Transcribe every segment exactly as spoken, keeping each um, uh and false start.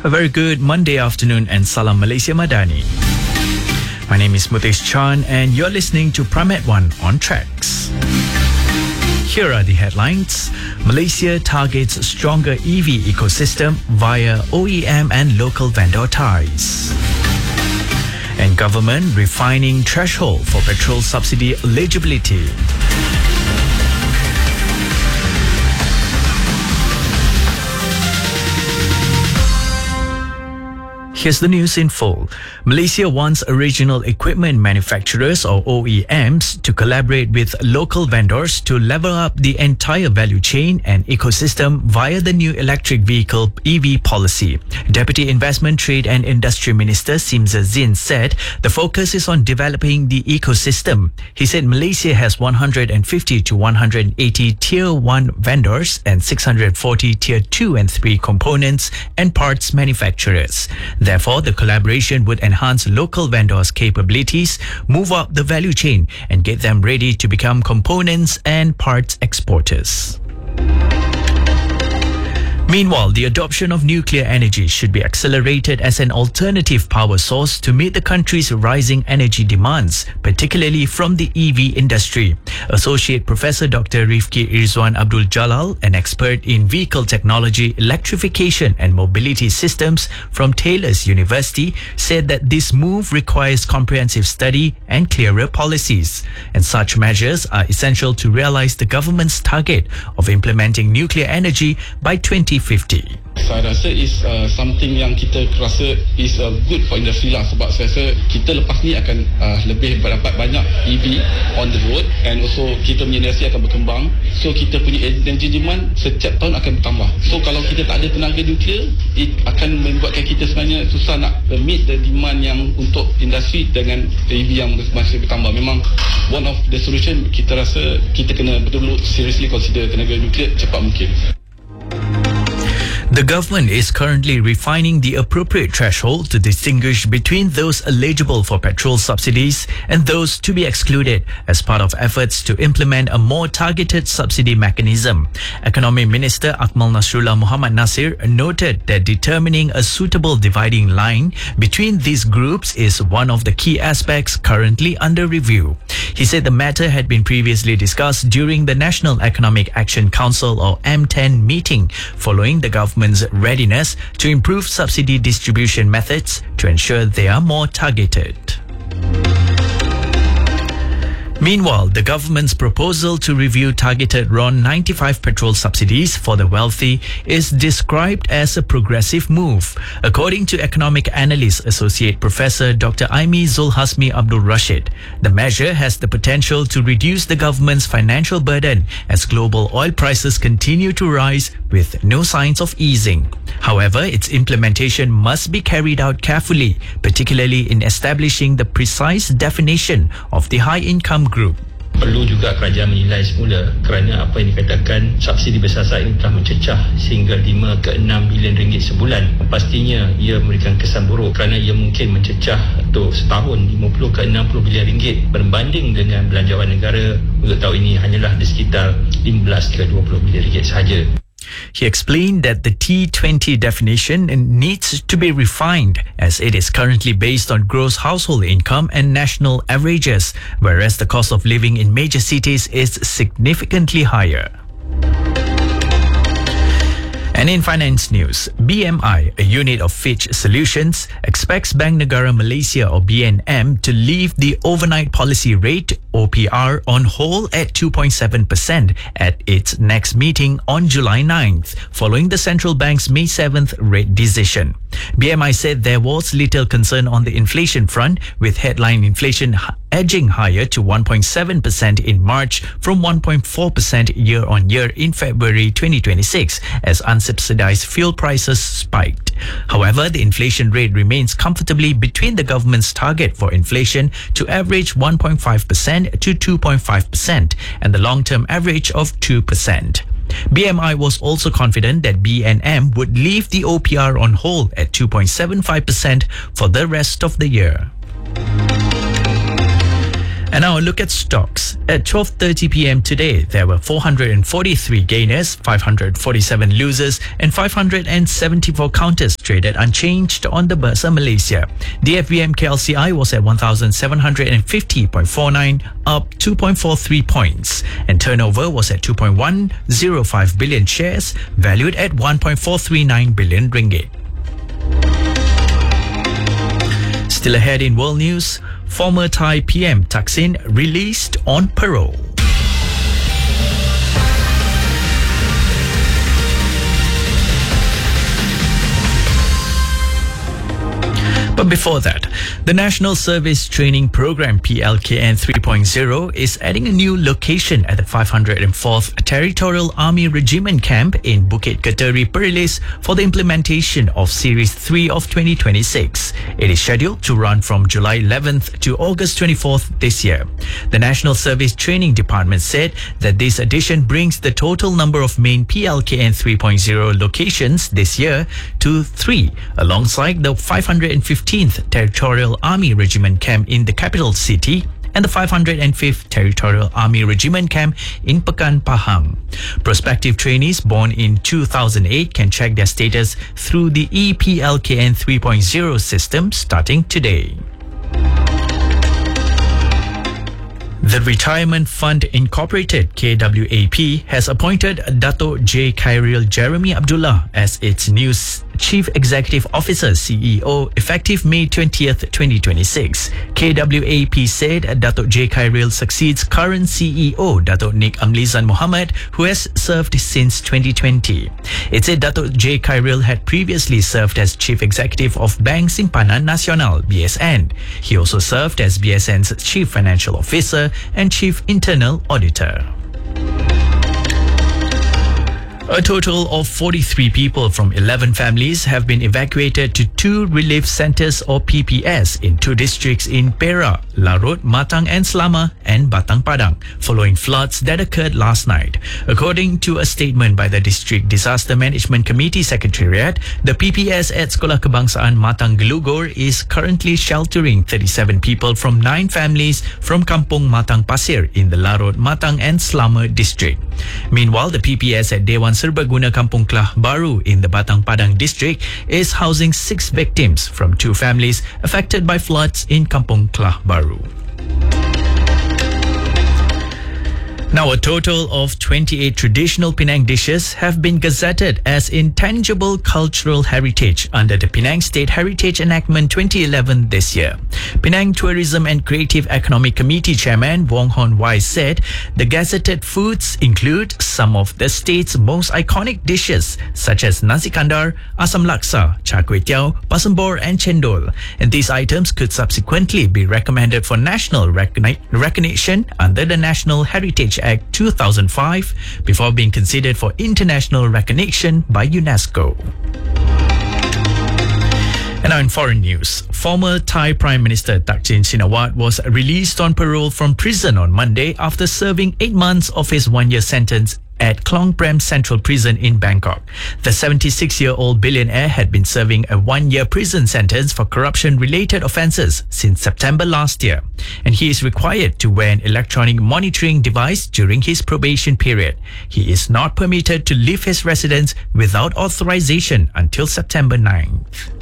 A very good Monday afternoon and Salam Malaysia Madani. My name is Mutesh Chan and you're listening to Pramet One on Tracks. Here are the headlines. Malaysia targets stronger E V ecosystem via O E M and local vendor ties. And government refining threshold for petrol subsidy eligibility. Here's the news in full. Malaysia wants original equipment manufacturers or O E Ms to collaborate with local vendors to level up the entire value chain and ecosystem via the new electric vehicle E V policy. Deputy Investment, Trade and Industry Minister Sim Zazin said the focus is on developing the ecosystem. He said Malaysia has one hundred fifty to one hundred eighty Tier one vendors and six hundred forty Tier two and three components and parts manufacturers. Therefore, the collaboration would enhance local vendors' capabilities, move up the value chain, and get them ready to become components and parts exporters. Meanwhile, the adoption of nuclear energy should be accelerated as an alternative power source to meet the country's rising energy demands, particularly from the E V industry. Associate Professor Doctor Rifki Irzwan Abdul Jalal, an expert in vehicle technology, electrification and mobility systems from Taylor's University, said that this move requires comprehensive study and clearer policies. And such measures are essential to realize the government's target of implementing nuclear energy by twenty fifty. Saya rasa is uh, something yang kita rasa is uh, good for industry lah, sebab saya rasa kita lepas ni akan uh, lebih dapat banyak E V on the road and also kita punya industri akan berkembang, so kita punya energy demand setiap tahun akan bertambah. So kalau kita tak ada tenaga nuklear, it akan membuatkan kita sebenarnya susah nak meet the demand yang untuk industri dengan E V yang masih bertambah. Memang one of the solution kita rasa kita kena betul-betul seriously consider tenaga nuklear cepat mungkin. The government is currently refining the appropriate threshold to distinguish between those eligible for petrol subsidies and those to be excluded as part of efforts to implement a more targeted subsidy mechanism. Economy Minister Akmal Nasrullah Muhammad Nasir noted that determining a suitable dividing line between these groups is one of the key aspects currently under review. He said the matter had been previously discussed during the National Economic Action Council or M ten meeting following the government readiness to improve subsidy distribution methods to ensure they are more targeted. Meanwhile, the government's proposal to review targeted R O N ninety-five petrol subsidies for the wealthy is described as a progressive move. According to economic analyst Associate Professor Doctor Aimi Zulhasmi Abdul Rashid, the measure has the potential to reduce the government's financial burden as global oil prices continue to rise with no signs of easing. However, its implementation must be carried out carefully, particularly in establishing the precise definition of the high-income group. Perlu juga kerajaan menilai semula kerana apa yang dikatakan subsidi besar-besaran ini telah mencecah sehingga lima ke enam bilion ringgit sebulan. Pastinya ia memberikan kesan buruk kerana ia mungkin mencecah atau setahun lima puluh ke enam puluh bilion ringgit berbanding dengan belanjawan negara untuk tahun ini hanyalah di sekitar lima belas ke dua puluh bilion ringgit sahaja. He explained that the T twenty definition needs to be refined as it is currently based on gross household income and national averages, whereas the cost of living in major cities is significantly higher. And in finance news, B M I, a unit of Fitch Solutions, expects Bank Negara Malaysia or B N M to leave the overnight policy rate O P R on hold at two point seven percent at its next meeting on July ninth, following the central bank's May seventh rate decision. B M I said there was little concern on the inflation front, with headline inflation edging higher to one point seven percent in March from one point four percent year-on-year in February twenty twenty-six as unsubsidized fuel prices spiked. However, the inflation rate remains comfortably between the government's target for inflation to average one point five percent to two point five percent and the long-term average of two percent. B M I was also confident that B N M would leave the O P R on hold at two point seven five percent for the rest of the year. And now a look at stocks. At twelve thirty p.m. today, there were four hundred forty-three gainers, five hundred forty-seven losers, and five hundred seventy-four counters traded unchanged on the Bursa Malaysia. The F B M K L C I was at one thousand seven hundred fifty point four nine, up two point four three points, and turnover was at two point one zero five billion shares, valued at one point four three nine billion ringgit. Still ahead in world news, former Thai P M Thaksin released on parole. But before that, the National Service Training Program P L K N three point oh is adding a new location at the five hundred fourth Territorial Army Regiment Camp in Bukit Keteri, Perlis for the implementation of Series three of twenty twenty-six. It is scheduled to run from July eleventh to August twenty-fourth this year. The National Service Training Department said that this addition brings the total number of main P L K N three point oh locations this year to three, alongside the five hundred fifteenth Territorial Army Regiment Camp in the capital city and the five hundred fifth Territorial Army Regiment Camp in Pekan Pahang. Prospective trainees born in two thousand eight can check their status through the E P L K N three point oh system starting today. The Retirement Fund Incorporated K W A P has appointed Dato' J. Khairil Jeremy Abdullah as its new Chief Executive Officer C E O effective May twentieth, twenty twenty-six. K W A P said Dato' J. Khairil succeeds current C E O Dato' Nik Amlizan Mohamad, who has served since twenty twenty. It said Dato' J. Khairil had previously served as Chief Executive of Bank Simpanan Nasional B S N. He also served as B S N's Chief Financial Officer and Chief Internal Auditor. A total of forty-three people from eleven families have been evacuated to two relief centres or P P S in two districts in Perak, Larut, Matang and Selama, and Batang Padang following floods that occurred last night. According to a statement by the District Disaster Management Committee Secretariat, the P P S at Sekolah Kebangsaan Matang Gelugor is currently sheltering thirty-seven people from nine families from Kampung Matang Pasir in the Larut, Matang and Selama district. Meanwhile, the P P S at Dewan Serbaguna Kampung Kelah Baru in the Batang Padang district is housing six victims from two families affected by floods in Kampung Kelah Baru. Now, a total of twenty-eight traditional Penang dishes have been gazetted as intangible cultural heritage under the Penang State Heritage Enactment twenty eleven this year. Penang Tourism and Creative Economic Committee Chairman Wong Hon Wai said the gazetted foods include some of the state's most iconic dishes such as nasi kandar, asam laksa, char kway teow, pasam bor and chendol, and these items could subsequently be recommended for national recogni- recognition under the National Heritage Act two thousand five before being considered for international recognition by UNESCO. And now in foreign news, former Thai Prime Minister Thaksin Shinawatra was released on parole from prison on Monday after serving eight months of his one-year sentence at Klong Prem Central Prison in Bangkok. The seventy-six-year-old billionaire had been serving a one-year prison sentence for corruption-related offences since September last year, and he is required to wear an electronic monitoring device during his probation period. He is not permitted to leave his residence without authorization until September ninth.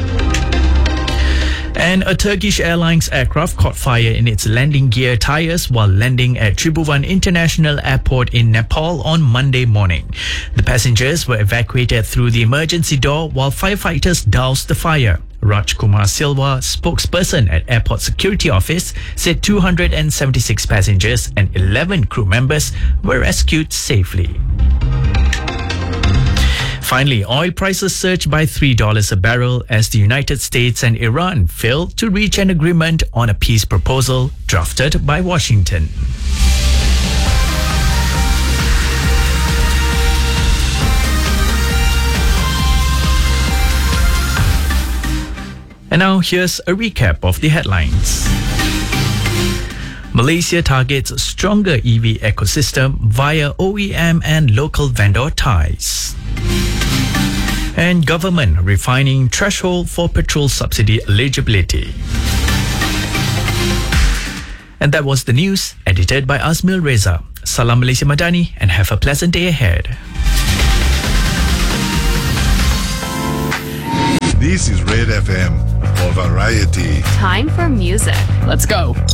And a Turkish Airlines aircraft caught fire in its landing gear tires while landing at Tribhuvan International Airport in Nepal on Monday morning. The passengers were evacuated through the emergency door while firefighters doused the fire. Raj Kumar Silva, spokesperson at Airport Security Office, said two hundred seventy-six passengers and eleven crew members were rescued safely. Finally, oil prices surged by three dollars a barrel as the United States and Iran failed to reach an agreement on a peace proposal drafted by Washington. And now here's a recap of the headlines. Malaysia targets stronger E V ecosystem via O E M and local vendor ties. And government refining threshold for petrol subsidy eligibility. And that was the news, edited by Azmil Reza. Salam Malaysia Madani, and have a pleasant day ahead. This is Red F M for variety. Time for music. Let's go.